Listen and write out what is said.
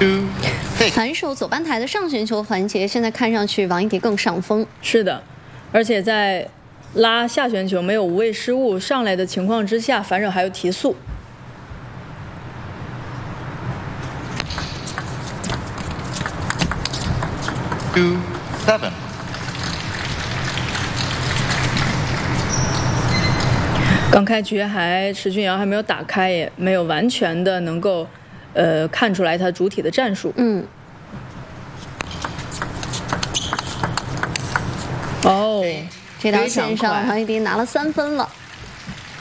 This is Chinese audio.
反手走半台的上旋球环节，现在看上去王艺迪更上风。 是的，而且在拉下旋球没有无谓失误上来的情况之下，反手还有提速。 2-7。 刚开局石俊尧还没有打开，也没有完全的能够看出来他主体的战术。哦， 这道线上王艺迪拿了3分了。